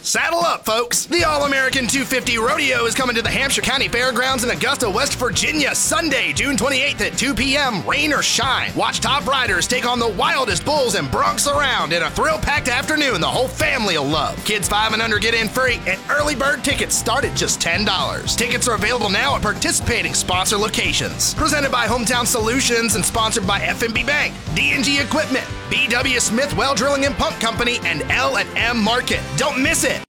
Saddle up, folks! The All-American 250 Rodeo is coming to the Hampshire County Fairgrounds in Augusta, West Virginia, Sunday, June 28th at 2 p.m., rain or shine. Watch top riders take on the wildest bulls and broncs around in a thrill-packed afternoon the whole family will love. Kids 5 and under get in free, and early bird tickets start at just $10. Tickets are available now at participating sponsor locations. Presented by Hometown Solutions and sponsored by FNB Bank, D&G Equipment, B.W. Smith Well Drilling and Pump Company, and L&M Market. Don't miss it!